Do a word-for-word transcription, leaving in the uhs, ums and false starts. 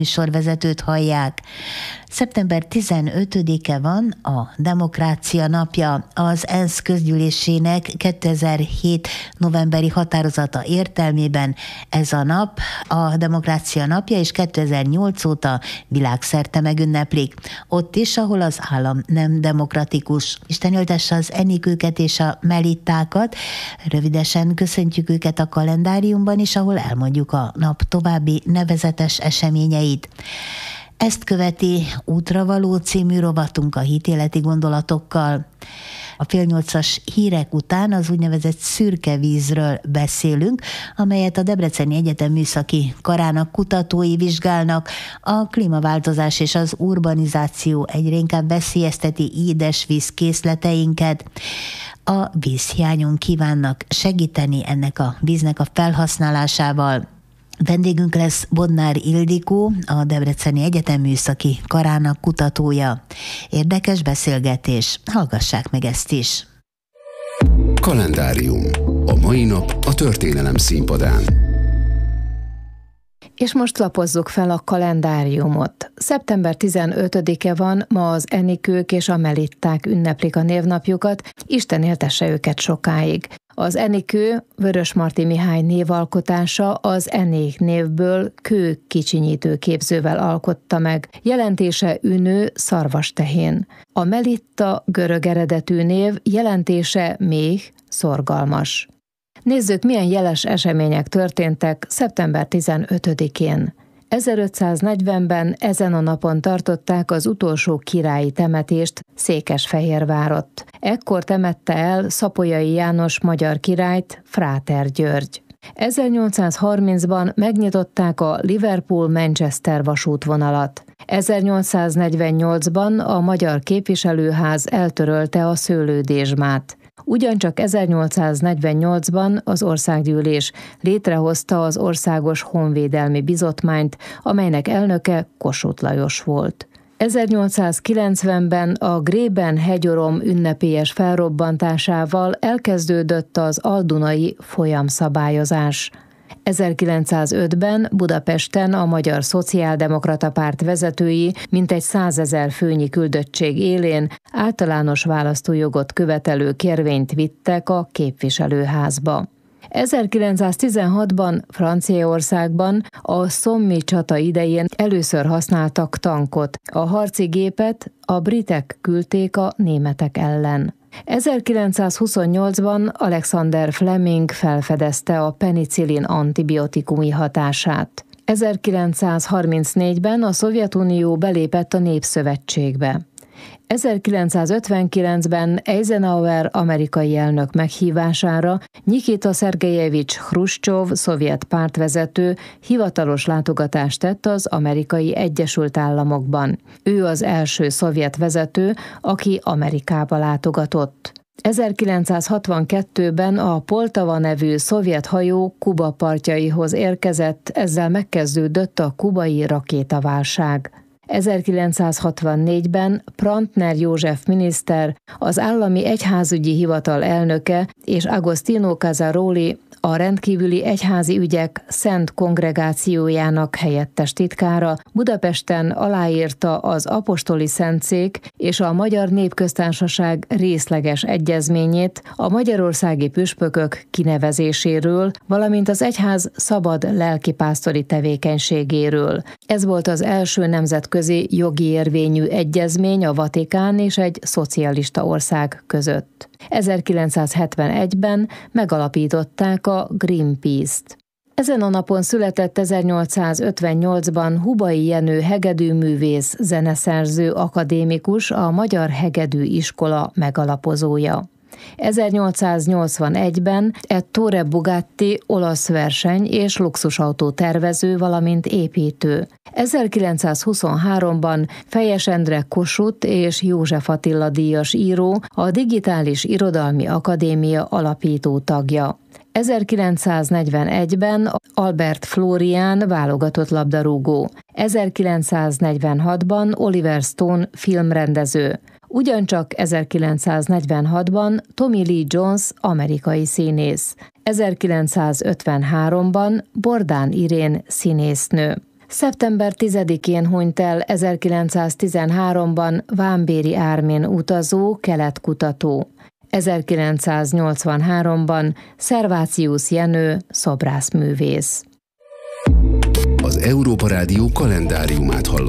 Műsorvezetőt hallják. szeptember tizenötödike van a Demokrácia napja, az ENSZ közgyűlésének kétezer-hét novemberi határozata értelmében ez a nap a Demokrácia napja, és kétezer-nyolc óta világszerte megünneplik. Ott is, ahol az állam nem demokratikus. Isten éltesse az Enikőket és a Melittákat. Rövidesen köszöntjük őket a kalendáriumban is, ahol elmondjuk a nap további nevezetes eseményeit. Ezt követi Útravaló című rovatunk a hitéleti gondolatokkal. A fél nyolcas hírek után az úgynevezett szürke vízről beszélünk, amelyet a Debreceni Egyetem műszaki karának kutatói vizsgálnak. A klímaváltozás és az urbanizáció egyre inkább veszélyezteti édesvíz készleteinket. A vízhiányon kívánnak segíteni ennek a víznek a felhasználásával. Vendégünk lesz Bodnár Ildikó, a Debreceni Egyetem műszaki karának kutatója. Érdekes beszélgetés, hallgassák meg ezt is. Kalendárium. A mai nap a történelem színpadán. És most lapozzuk fel a kalendáriumot. szeptember tizenötödike van, ma az Enikők és a Melitták ünneplik a névnapjukat, Isten éltesse őket sokáig. Az Enikő Vörösmarty Mihály névalkotása, az Enék névből kő kicsinyítő képzővel alkotta meg, jelentése ünő, szarvastehén. A Melitta görög eredetű név, jelentése méh, szorgalmas. Nézzük, milyen jeles események történtek szeptember tizenötödikén. ezerötszáznegyvenben ezen a napon tartották az utolsó királyi temetést Székesfehérvárott. Ekkor temette el Szapolyai János magyar királyt Fráter György. ezernyolcszázharmincban megnyitották a Liverpool-Manchester vasútvonalat. ezernyolcszáznegyvennyolcban a Magyar Képviselőház eltörölte a szőlődésmát. Ugyancsak ezernyolcszáznegyvennyolcban az Országgyűlés létrehozta az Országos Honvédelmi Bizottmányt, amelynek elnöke Kossuth Lajos volt. ezernyolcszázkilencvenben a Grében-hegyorom ünnepélyes felrobbantásával elkezdődött az aldunai folyamszabályozás. ezerkilencszázötben Budapesten a Magyar Szociáldemokrata Párt vezetői mintegy százezer főnyi küldöttség élén általános választójogot követelő kérvényt vittek a képviselőházba. ezerkilencszáztizenhatban Franciaországban a Somme csata idején először használtak tankot. A harci gépet a britek küldték a németek ellen. ezerkilencszázhuszonnyolcban Alexander Fleming felfedezte a penicillin antibiotikumi hatását. ezerkilencszázharmincnégyben a Szovjetunió belépett a Népszövetségbe. ezerkilencszázötvenkilencben Eisenhower amerikai elnök meghívására Nyikita Szergejevics Hruscsov szovjet pártvezető hivatalos látogatást tett az Amerikai Egyesült Államokban. Ő az első szovjet vezető, aki Amerikába látogatott. ezerkilencszázhatvankettőben a Poltava nevű szovjet hajó Kuba partjaihoz érkezett, ezzel megkezdődött a kubai rakétaválság. ezerkilencszázhatvannégyben Prantner József miniszter, az állami egyházügyi hivatal elnöke és Agostino Casaroli, a rendkívüli egyházi ügyek Szent Kongregációjának helyettes titkára Budapesten aláírta az Apostoli Szentszék és a Magyar Népköztársaság részleges egyezményét a magyarországi püspökök kinevezéséről, valamint az egyház szabad lelkipásztori tevékenységéről. Ez volt az első nemzetközi jogi érvényű egyezmény a Vatikán és egy szocialista ország között. ezerkilencszázhetvenegyben megalapították a Greenpeace-t. Ezen a napon született ezernyolcszázötvennyolcban Hubai Jenő hegedűművész, zeneszerző, akadémikus, a Magyar Hegedű Iskola megalapozója. ezernyolcszáznyolcvanegyben Ettore Bugatti olasz verseny- és luxusautó tervező, valamint építő. ezerkilencszázhuszonháromban Fejes Endre Kossuth és József Attila díjas író, a Digitális Irodalmi Akadémia alapító tagja. ezerkilencszáznegyvenegyben Albert Flórián válogatott labdarúgó. ezerkilencszáznegyvenhatban Oliver Stone filmrendező. Ugyancsak ezerkilencszáznegyvenhatban Tommy Lee Jones amerikai színész. ezerkilencszázötvenháromban Bordán Irén színésznő. szeptember tizedikén hunyt el ezerkilencszáztizenháromban vámbéri Ármén utazó, keletkutató. ezerkilencszáznyolcvanháromban Szervácius Jenő, szobrászművész. Az Európa Rádió kalendáriumát hallott.